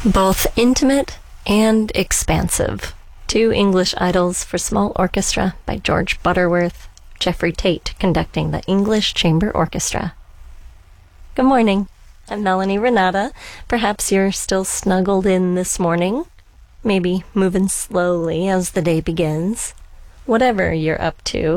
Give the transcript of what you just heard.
Both intimate and expansive. Two English Idols for Small Orchestra by George Butterworth, Jeffrey Tate conducting the English Chamber Orchestra. Good morning. I'm Melanie Renata. Perhaps you're still snuggled in this morning, maybe moving slowly as the day begins. Whatever you're up to,